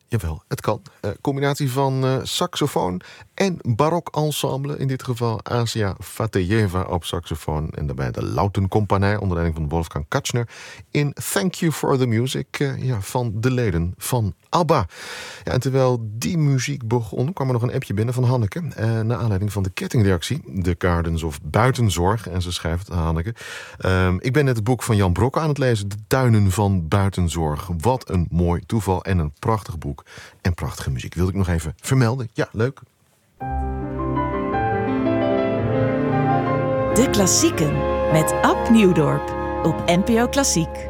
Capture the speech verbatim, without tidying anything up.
Jawel, het kan. Uh, combinatie van uh, saxofoon en barok ensemble. In dit geval Asia Fatejeva op saxofoon. En daarbij de Lautenkompanie onder leiding van Wolfgang Katschner. In Thank You for the Music uh, ja, van de leden van ABBA. Ja, en terwijl die muziek begon, kwam er nog een appje binnen van Hanneke. Uh, naar aanleiding van de kettingreactie. The Gardens of Buitenzorg. En ze schrijft, Hanneke. Uh, ik ben net het boek van Jan Brok aan het lezen. De Tuinen van Buitenzorg. Wat een mooi toeval en een prachtig boek. En prachtige muziek. Wilde ik nog even vermelden. Ja, leuk. De Klassieken met Ab Nieuwdorp op N P O Klassiek.